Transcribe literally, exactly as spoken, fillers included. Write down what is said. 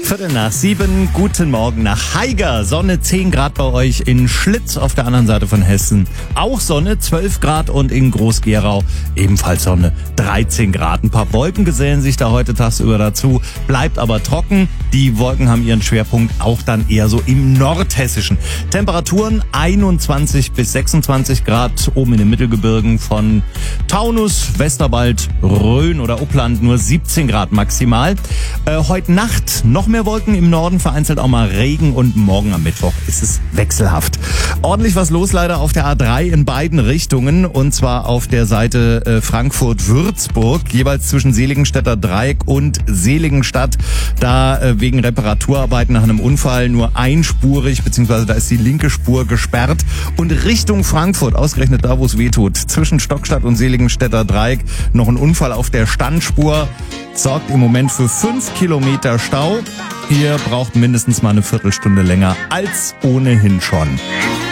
Viertel nach sieben, guten Morgen nach Haiger. Sonne zehn Grad bei euch in Schlitz auf der anderen Seite von Hessen. Auch Sonne zwölf Grad und in Groß-Gerau ebenfalls Sonne dreizehn Grad. Ein paar Wolken gesellen sich da heute tagsüber dazu, bleibt aber trocken. Die Wolken haben ihren Schwerpunkt auch dann eher so im Nordhessischen. Temperaturen einundzwanzig bis sechsundzwanzig Grad oben in den Mittelgebirgen von Taunus, Westerwald, Rhön oder Uppland nur siebzehn Grad maximal. Äh, heute Nacht noch mehr Wolken im Norden, vereinzelt auch mal Regen und morgen am Mittwoch ist es wechselhaft. Ordentlich was los leider auf der A drei in beiden Richtungen und zwar auf der Seite äh, Frankfurt-Würzburg, jeweils zwischen Seligenstädter Dreieck und Seligenstadt. Da äh, wegen Reparaturarbeiten nach einem Unfall nur einspurig, beziehungsweise da ist die linke Spur gesperrt und Richtung Frankfurt, ausgerechnet da, wo es weh tut, zwischen Stockstadt und Seligenstädter Dreieck noch ein Unfall auf der Standspur. Sorgt im Moment für fünf Kilometer Stau. Ihr braucht mindestens mal eine Viertelstunde länger als ohnehin schon.